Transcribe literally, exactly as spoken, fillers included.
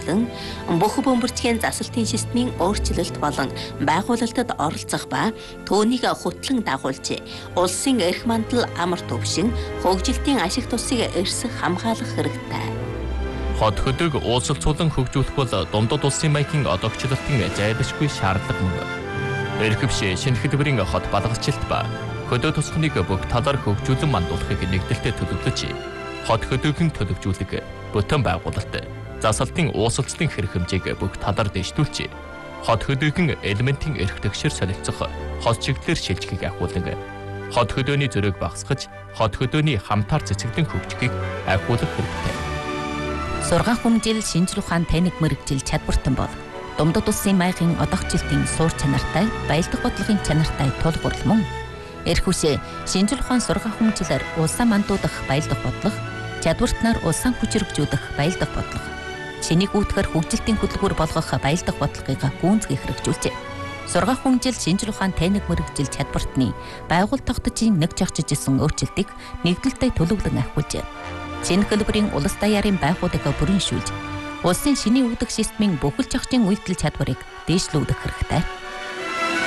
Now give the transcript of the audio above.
хөгжүүлэн бүх бөмбөрцгийн засалтын системийн өөрчлөлт болон байгуулалтад оролцох ба түүнийг хөтлөн дагуулж улсын эрх мандал амар төвшин хөгжилтийн ашиг тусыг эрсэх хамгаалах хэрэгтэй. Хот хөдөг уулзалцуулан хөгжүүлэх бол дундад улсын маягийн одоогчлолтын зайлшгүй шаардлага мөн. Эрхэвшээ шинэ хэлбэрийн хот балгачлалт ба хөдөө тусахныг бүх талаар хөгжүүлэн мандуулахыг нэгдэлтэд төлөвлөж, хот хөдөөгийн төлөвжүүлэг, бүтэн байгуулалт, засалтын уусалцлын хэрэг хэмжээг бүх талаар дэвшүүлж, хот хөдөөгийн элементийн эрх тэгшэр солилцох хот чиглэлээр шилжихийг ахиулан, хот хөдөөний зөрөөг багасгаж, хот хөдөөний хамтаар цэцэглэн хөгжихийг ахиулах хэрэгтэй. Сургаан хүмжил шинжлэх ухаан танхимд мэрэгжил чадвартан бол дундад улсын маягийн одоогчлолтын суур чанартай, баялаг бодлогын чанартай тулгуурлал мөн. Эрхвшээ шинжлэх ухаан сургаан хүмжилээр улсаа мандуудах баялаг бодлого, чадвартнаар улсаа хүчрэгжүүлэх баялаг бодлого, шинийг үүтгэр хөгжилтийн хөдөлгүүр болгох баялаг бодлогыг гүйцэтгэх хэрэгжүүлжээ. Сургаан хүмжил шинжлэх ухаан танхимд мэрэгжил чадвартны байгууллага тогтцын нэг жагчиж исэн өөрчлөлтийг нэгдэлтэд төлөвлөн ахиулжээ. Шинэ хэлбэрийн улс даяарын байгууллагыг бүрэншүүлж, улсын шинийн үүдэх системийн бүхэл зохицын үйлдэл чадварыг дээшлүүлэх хэрэгтэй.